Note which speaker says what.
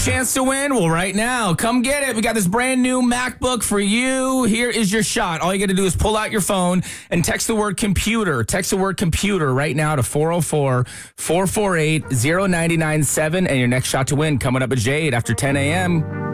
Speaker 1: chance to win? Well, right now, come get it. We got this brand new MacBook for you. Here is your shot. All you got to do is pull out your phone and text the word computer. Text the word computer right now to 404-448-0997, and your next shot to win coming up at Jade after 10 a.m.